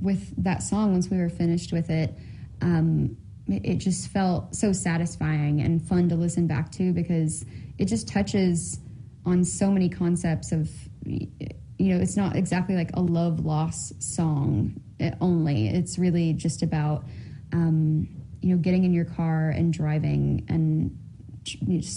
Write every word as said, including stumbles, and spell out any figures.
with that song, once we were finished with it, um, it, it just felt so satisfying and fun to listen back to, because it just touches on so many concepts of, you know, it's not exactly like a love loss song only. It's really just about, um, you know, getting in your car and driving and just